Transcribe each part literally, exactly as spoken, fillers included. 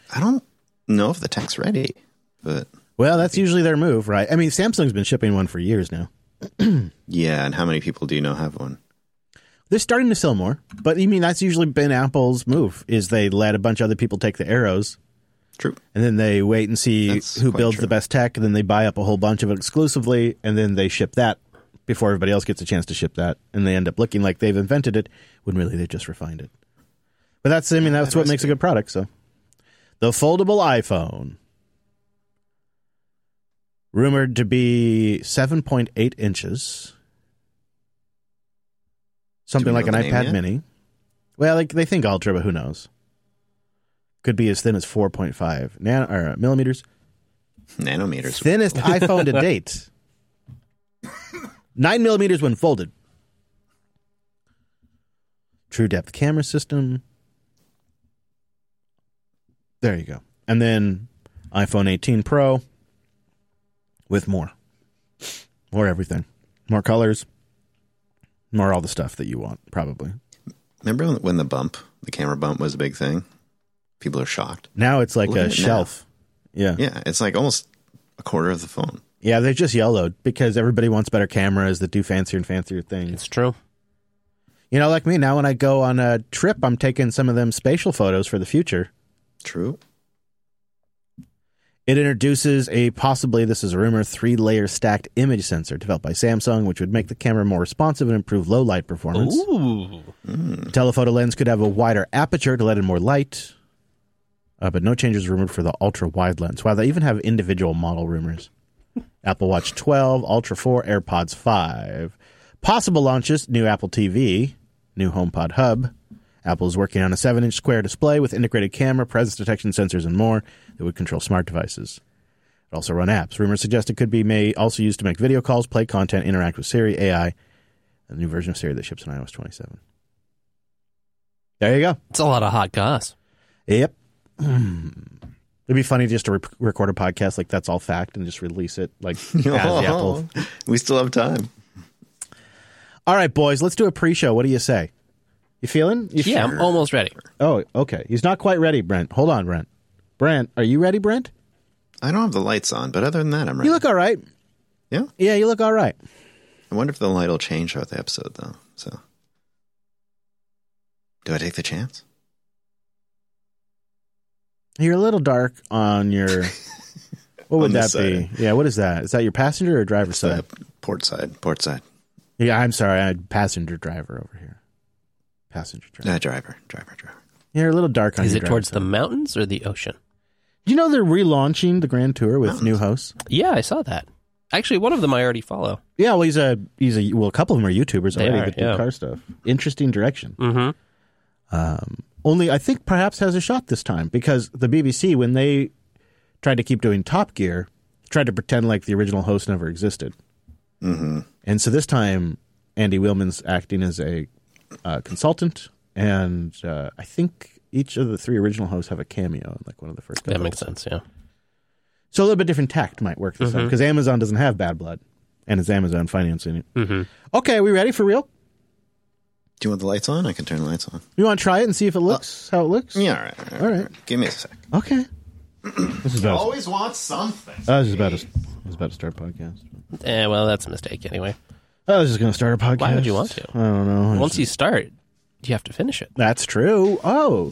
I don't know if the tech's ready, but well, that's usually their move, right? I mean, Samsung's been shipping one for years now. Yeah, and how many people do you know have one? They're starting to sell more, but I mean, that's usually been Apple's move, is they let a bunch of other people take the Arrows. True. And then they wait and see That's who quite builds true. the best tech, and then they buy up a whole bunch of it exclusively, and then they ship that before everybody else gets a chance to ship that, and they end up looking like they've invented it, when really they just refined it. But that's, I mean, that's what makes a good product, so. The foldable iPhone. Rumored to be seven point eight inches. Something like an iPad mini. Well, like they think Ultra, but who knows? Could be as thin as four point five nan- or, uh, millimeters. Nanometers. Thinnest iPhone to date. Nine millimeters when folded. True depth camera system. There you go. And then iPhone eighteen Pro with more. More everything. More colors. More all the stuff that you want, probably. Remember when the bump, the camera bump was a big thing? People are shocked. Now it's like Look a at it shelf. Yeah. Yeah, it's like almost a quarter of the phone. Yeah, they just yellowed because everybody wants better cameras that do fancier and fancier things. It's true. You know, like me, now when I go on a trip, I'm taking some of them spatial photos for the future. True. It introduces a possibly, this is a rumor, three-layer stacked image sensor developed by Samsung, which would make the camera more responsive and improve low-light performance. Ooh. Mm. The telephoto lens could have a wider aperture to let in more light, uh, but no changes rumored for the ultra-wide lens. Wow, they even have individual model rumors. Apple Watch twelve, Ultra four, AirPods five. Possible launches, new Apple T V, new HomePod Hub. Apple is working on a seven inch square display with integrated camera, presence detection sensors, and more that would control smart devices. It also run apps. Rumors suggest it could be may also used to make video calls, play content, interact with Siri, A I, and the new version of Siri that ships in iOS twenty-seven. There you go. It's a lot of hot goss. Yep. It'd be funny just to re- record a podcast like that's all fact and just release it like as the Apple. We still have time. All right, boys, let's do a pre-show. What do you say? You feeling? You Yeah, fe- I'm almost ready. Oh, okay. He's not quite ready, Brent. Hold on, Brent. Brent, are you ready, Brent? I don't have the lights on, but other than that, I'm ready. You look all right. Yeah? Yeah, you look all right. I wonder if the light will change throughout the episode, though. So, do I take the chance? You're a little dark on your... What would On that this be? Yeah, what is that? Is that your passenger or driver's side? Uh, port side. Port side. Yeah, I'm sorry. I had passenger driver over here. Passenger driver. Uh, driver. Driver. Driver. You're a little dark on Is your it towards driver's the side. mountains or the ocean? Do you know they're relaunching the Grand Tour with Mountains. new hosts? Yeah, I saw that. Actually, one of them I already follow. Yeah, well, he's a he's a well, a couple of them are YouTubers They already are, that do yeah. car stuff. Interesting direction. Mm-hmm. Um, only I think perhaps has a shot this time because the B B C, when they tried to keep doing Top Gear, tried to pretend like the original host never existed. Mm-hmm. And so this time, Andy Wheelman's acting as a uh, consultant, and uh, I think each of the three original hosts have a cameo in like one of the first. That couple. makes sense, yeah. So a little bit different tact might work this time Mhm. because Amazon doesn't have Bad Blood, and it's Amazon financing it. Mm-hmm. Okay, are we ready for real? Do you want the lights on? I can turn the lights on. You want to try it and see if it looks how it looks? Yeah, all right. All right. All right. Give me a sec. Okay. This is about. Always want something. I was just about to. I was about to start a podcast. Eh, well, that's a mistake anyway. I was just going to start a podcast. Why would you want to? I don't know. I Once just- you start, you have to finish it. That's true. Oh.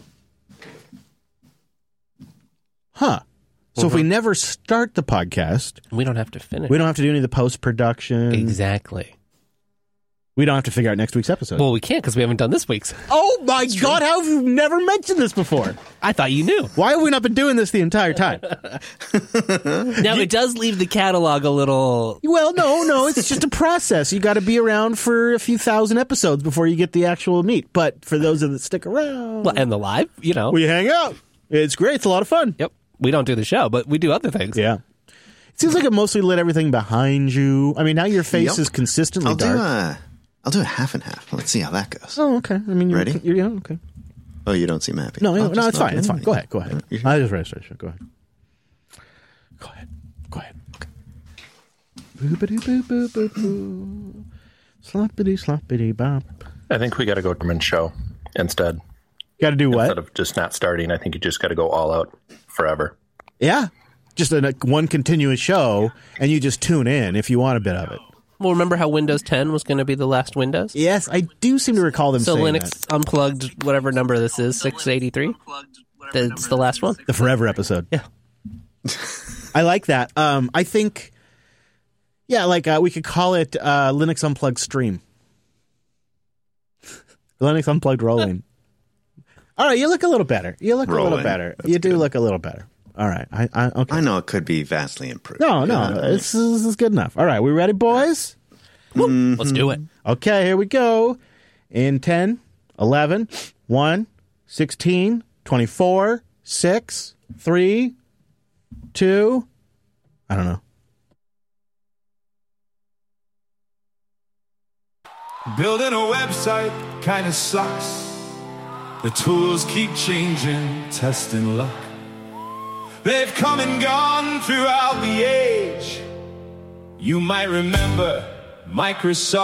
Huh. So if we never start the podcast, We don't have to finish we don't have to do any of the post production. Exactly. We don't have to figure out next week's episode. Well, we can't because we haven't done this week's. oh my God! How have you never mentioned this before? I thought you knew. Why have we not been doing this the entire time? Now, it does leave the catalog a little... Well, no, no, it's just a process. You got to be around for a few thousand episodes before you get the actual meat. But for those that stick around, Well, and the live, you know. we hang out. It's great. It's a lot of fun. Yep. We don't do the show, but we do other things. Yeah. It seems like it mostly lit everything behind you. I mean, now your face Yep. is consistently I'll do dark. a, I'll do a half and half. Let's see how that goes. Oh, okay. I mean, you're, Ready? You're, yeah, okay. Oh, you don't seem happy. No, no, I'll no, just it's not fine. do It's fine. anything. Go ahead. Go ahead. You sure? I just registered. Go ahead. Go ahead. Go ahead. Okay. Boopity boop boop boop boo. Sloppity sloppity bop. I think we got to go German show instead. Got to do what? Instead of just not starting, I think you just got to go all out forever. Yeah. Just a, one continuous show, and you just tune in if you want a bit of it. Well, remember how Windows ten was going to be the last Windows? Yes, I do seem to recall them So saying Linux that. Unplugged, whatever number this is, six eighty-three? That's the last one? The Forever episode. Yeah. I like that. Um, I think, yeah, like uh, we could call it uh, Linux Unplugged Stream. Linux Unplugged Rolling. All right, you look a little better. You look a little Rolling. better. That's you do good. look a little better. All right. I, I, okay. I know it could be vastly improved. No, no, Yeah. this is, this is good enough. All right, we ready, boys? Let's do it. Okay, here we go. In ten, eleven, one, sixteen, twenty-four, six, three, two, I don't know. Building a website kinda sucks. The tools keep changing, testing luck. They've come and gone throughout the age. You might remember Microsoft.